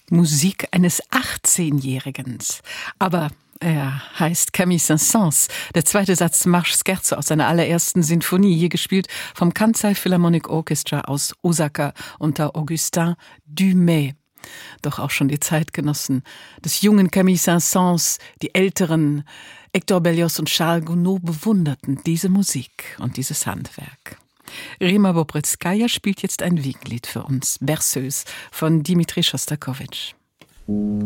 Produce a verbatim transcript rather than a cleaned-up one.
Musik eines achtzehnjährigen. Aber er heißt Camille Saint-Saëns. Der zweite Satz Marche Scherzo aus seiner allerersten Sinfonie, hier gespielt vom Kansai Philharmonic Orchestra aus Osaka unter Augustin Dumay. Doch auch schon die Zeitgenossen des jungen Camille Saint-Saëns, die Älteren, Hector Berlioz und Charles Gounod, bewunderten diese Musik und dieses Handwerk. Rima Bobrzelskaja spielt jetzt ein Wiegenlied für uns, Berceuse von Dmitri Schostakowitsch.